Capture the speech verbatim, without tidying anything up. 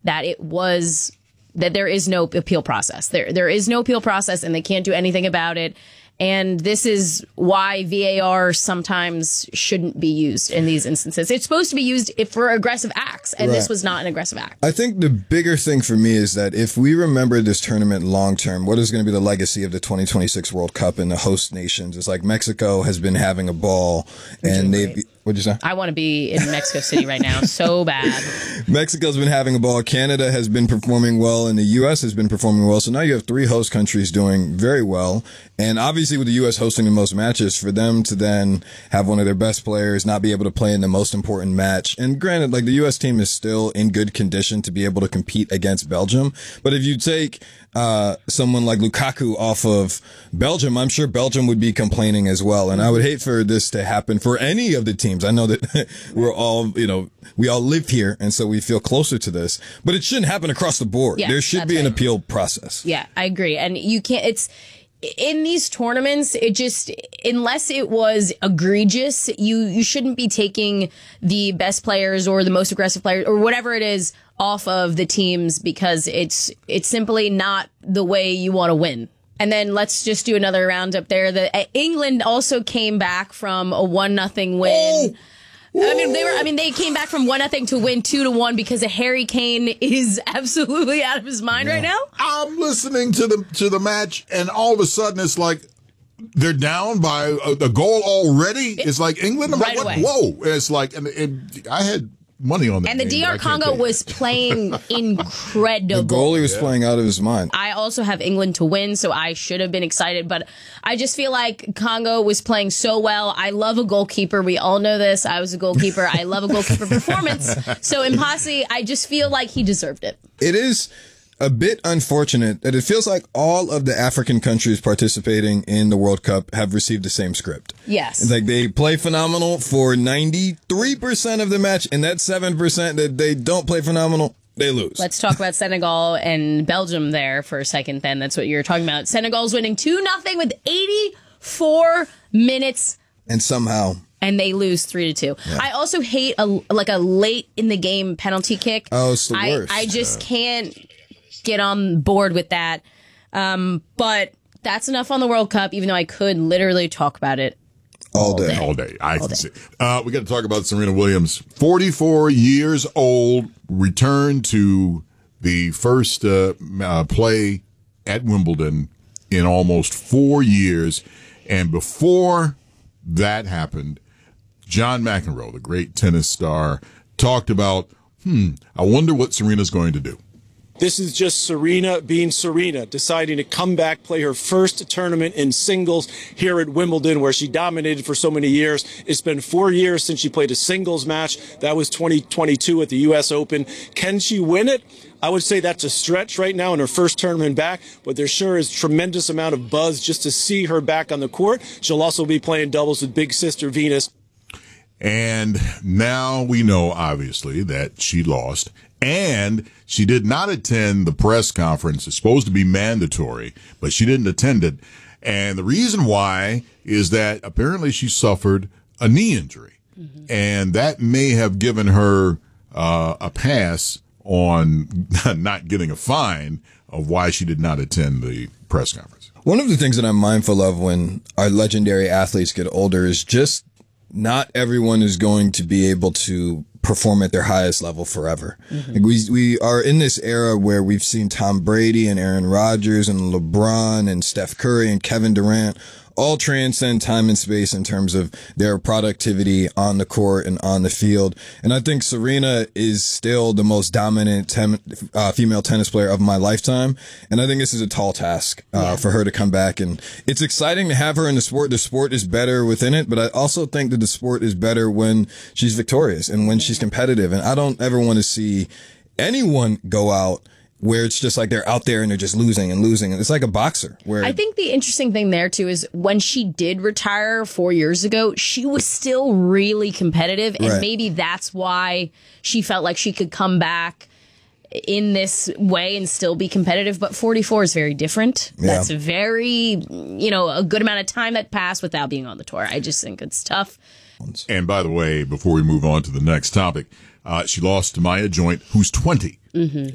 that it was that there is no appeal process. There there is no appeal process, and they can't do anything about it. And this is why V A R sometimes shouldn't be used in these instances. It's supposed to be used if for aggressive acts, and right. This was not an aggressive act. I think the bigger thing for me is that if we remember this tournament long term, what is going to be the legacy of the twenty twenty-six World Cup and the host nations? It's like Mexico has been having a ball, and they've... What'd you say? I want to be in Mexico City right now so bad. Mexico's been having a ball. Canada has been performing well, and the U S has been performing well. So now you have three host countries doing very well. And obviously with the U S hosting the most matches, for them to then have one of their best players not be able to play in the most important match. And granted, like the U S team is still in good condition to be able to compete against Belgium. But if you take uh someone like Lukaku off of Belgium, I'm sure Belgium would be complaining as well. And I would hate for this to happen for any of the teams. I know that we're all, you know, we all live here, and so we feel closer to this. But it shouldn't happen across the board. Yeah, there should be right. an appeal process. Yeah, I agree. And you can't, it's, in these tournaments, it just, unless it was egregious, you, you shouldn't be taking the best players or the most aggressive players or whatever it is off of the teams, because it's, it's simply not the way you want to win. And then let's just do another round up there. The uh, England also came back from a one nothing win. Oh. I mean, they were. I mean, they came back from one nothing to win two to one because of Harry Kane is absolutely out of his mind yeah. right now. I'm listening to the to the match, and all of a sudden it's like they're down by a, a goal already. It, it's like England. I'm right like, away. Whoa! It's like, and, and I had money on that. And the game, D R Congo was playing incredible. The goalie was yeah. playing out of his mind. I also have England to win, so I should have been excited, but I just feel like Congo was playing so well. I love a goalkeeper. We all know this. I was a goalkeeper. I love a goalkeeper performance. So Mpasi, I just feel like he deserved it. It is a bit unfortunate that it feels like all of the African countries participating in the World Cup have received the same script. Yes. It's like they play phenomenal for ninety-three percent of the match, and that seven percent that they don't play phenomenal, they lose. Let's talk about Senegal and Belgium there for a second then. That's what you're talking about. Senegal's winning two nothing with eighty-four minutes. And somehow... And they lose three to two. Yeah. I also hate a, like a late in the game penalty kick. Oh, it's the I, worst. I just can't get on board with that. Um, but that's enough on the World Cup, even though I could literally talk about it all day. All day. I can see. Uh, we got to talk about Serena Williams. forty-four years old, returned to the first uh, uh, play at Wimbledon in almost four years. And before that happened, John McEnroe, the great tennis star, talked about, hmm, I wonder what Serena's going to do. This is just Serena being Serena, deciding to come back, play her first tournament in singles here at Wimbledon, where she dominated for so many years. It's been four years since she played a singles match. That was twenty twenty-two at the U S Open. Can she win it? I would say that's a stretch right now in her first tournament back, but there sure is tremendous amount of buzz just to see her back on the court. She'll also be playing doubles with big sister Venus. And now we know, obviously, that she lost. And she did not attend the press conference. It's supposed to be mandatory, but she didn't attend it. And the reason why is that apparently she suffered a knee injury. Mm-hmm. And that may have given her uh, a pass on not getting a fine of why she did not attend the press conference. One of the things that I'm mindful of when our legendary athletes get older is just not everyone is going to be able to perform at their highest level forever. Mm-hmm. Like we we are in this era where we've seen Tom Brady and Aaron Rodgers and LeBron and Steph Curry and Kevin Durant all transcend time and space in terms of their productivity on the court and on the field. And I think Serena is still the most dominant tem- uh, female tennis player of my lifetime. And I think this is a tall task uh, yeah. for her to come back. And it's exciting to have her in the sport. The sport is better within it, but I also think that the sport is better when she's victorious and when she's competitive. And I don't ever want to see anyone go out where it's just like they're out there and they're just losing and losing. And it's like a boxer. Where I think the interesting thing there, too, is when she did retire four years ago, she was still really competitive. And right. maybe that's why she felt like she could come back in this way and still be competitive. But forty-four is very different. Yeah. That's very, you know, a good amount of time that passed without being on the tour. I just think it's tough. And by the way, before we move on to the next topic, uh, she lost to Maya Joint, who's twenty. Mm-hmm.